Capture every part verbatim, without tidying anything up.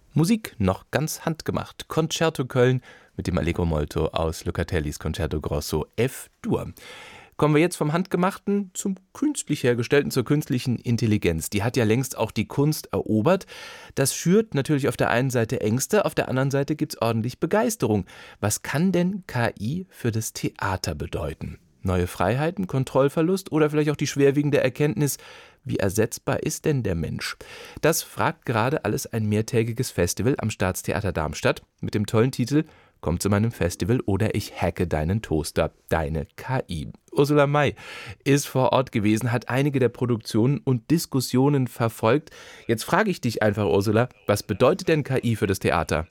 Musik noch ganz handgemacht. Concerto Köln mit dem Allegro molto aus Locatellis Concerto Grosso F-Dur. Kommen wir jetzt vom Handgemachten zum künstlich Hergestellten, zur künstlichen Intelligenz. Die hat ja längst auch die Kunst erobert. Das schürt natürlich auf der einen Seite Ängste, auf der anderen Seite gibt es ordentlich Begeisterung. Was kann denn K I für das Theater bedeuten? Neue Freiheiten, Kontrollverlust oder vielleicht auch die schwerwiegende Erkenntnis, wie ersetzbar ist denn der Mensch? Das fragt gerade alles ein mehrtägiges Festival am Staatstheater Darmstadt mit dem tollen Titel Komm zu meinem Festival oder ich hacke deinen Toaster, deine K I. Ursula May ist vor Ort gewesen, hat einige der Produktionen und Diskussionen verfolgt. Jetzt frage ich dich einfach, Ursula, was bedeutet denn K I für das Theater?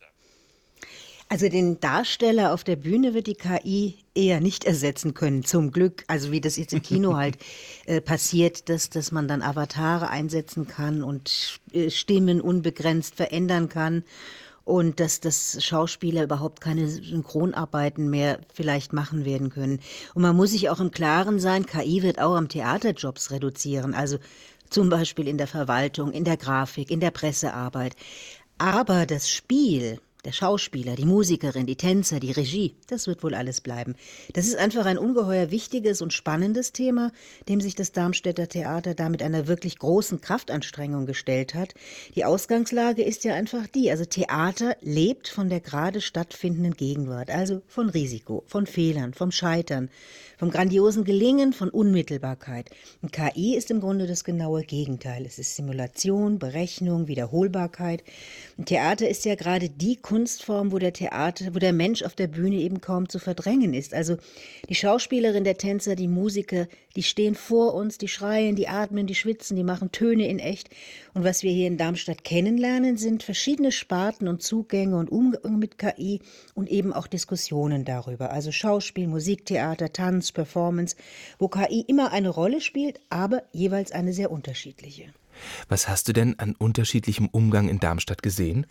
Also den Darsteller auf der Bühne wird die K I eher nicht ersetzen können, zum Glück. Also wie das jetzt im Kino halt äh, passiert, dass, dass man dann Avatare einsetzen kann und äh, Stimmen unbegrenzt verändern kann und dass, dass Schauspieler überhaupt keine Synchronarbeiten mehr vielleicht machen werden können. Und man muss sich auch im Klaren sein, K I wird auch am Theater Jobs reduzieren, also zum Beispiel in der Verwaltung, in der Grafik, in der Pressearbeit. Aber das Spiel, der Schauspieler, die Musikerin, die Tänzer, die Regie, das wird wohl alles bleiben. Das ist einfach ein ungeheuer wichtiges und spannendes Thema, dem sich das Darmstädter Theater da mit einer wirklich großen Kraftanstrengung gestellt hat. Die Ausgangslage ist ja einfach die, also Theater lebt von der gerade stattfindenden Gegenwart, also von Risiko, von Fehlern, vom Scheitern, vom grandiosen Gelingen, von Unmittelbarkeit. Und K I ist im Grunde das genaue Gegenteil. Es ist Simulation, Berechnung, Wiederholbarkeit. Und Theater ist ja gerade die Kunstform, wo der Theater, wo der Mensch auf der Bühne eben kaum zu verdrängen ist. Also die Schauspielerin, der Tänzer, die Musiker, die stehen vor uns, die schreien, die atmen, die schwitzen, die machen Töne in echt. Und was wir hier in Darmstadt kennenlernen, sind verschiedene Sparten und Zugänge und Umgang mit K I und eben auch Diskussionen darüber. Also Schauspiel, Musiktheater, Tanz, Performance, wo K I immer eine Rolle spielt, aber jeweils eine sehr unterschiedliche. Was hast du denn an unterschiedlichem Umgang in Darmstadt gesehen?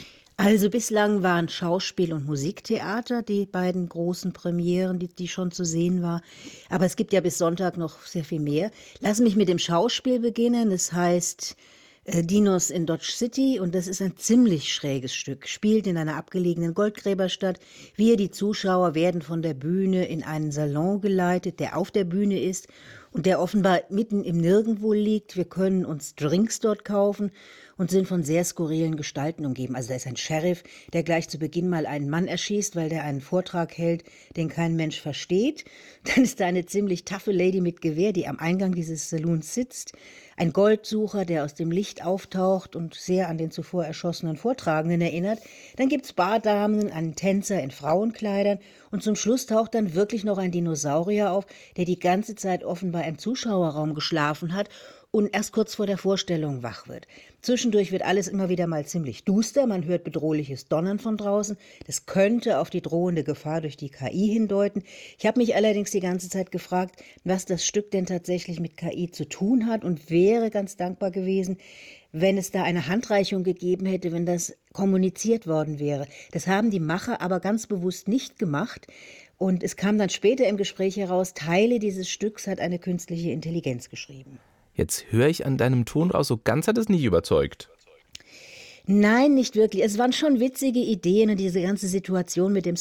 Also bislang waren Schauspiel- und Musiktheater die beiden großen Premieren, die, die schon zu sehen war. Aber es gibt ja bis Sonntag noch sehr viel mehr. Lass mich mit dem Schauspiel beginnen. Das heißt äh, Dinos in Dodge City und das ist ein ziemlich schräges Stück. Spielt in einer abgelegenen Goldgräberstadt. Wir, die Zuschauer, werden von der Bühne in einen Salon geleitet, der auf der Bühne ist und der offenbar mitten im Nirgendwo liegt. Wir können uns Drinks dort kaufen und sind von sehr skurrilen Gestalten umgeben. Also da ist ein Sheriff, der gleich zu Beginn mal einen Mann erschießt, weil der einen Vortrag hält, den kein Mensch versteht. Dann ist da eine ziemlich taffe Lady mit Gewehr, die am Eingang dieses Saloons sitzt. Ein Goldsucher, der aus dem Licht auftaucht und sehr an den zuvor erschossenen Vortragenden erinnert. Dann gibt's Bardamen, einen Tänzer in Frauenkleidern und zum Schluss taucht dann wirklich noch ein Dinosaurier auf, der die ganze Zeit offenbar im Zuschauerraum geschlafen hat und erst kurz vor der Vorstellung wach wird. Zwischendurch wird alles immer wieder mal ziemlich duster, man hört bedrohliches Donnern von draußen. Das könnte auf die drohende Gefahr durch die K I hindeuten. Ich habe mich allerdings die ganze Zeit gefragt, was das Stück denn tatsächlich mit K I zu tun hat und wäre ganz dankbar gewesen, wenn es da eine Handreichung gegeben hätte, wenn das kommuniziert worden wäre. Das haben die Macher aber ganz bewusst nicht gemacht. Und es kam dann später im Gespräch heraus, Teile dieses Stücks hat eine künstliche Intelligenz geschrieben. Jetzt höre ich an deinem Ton raus, so ganz hat es nicht überzeugt. Nein, nicht wirklich. Es waren schon witzige Ideen und diese ganze Situation mit dem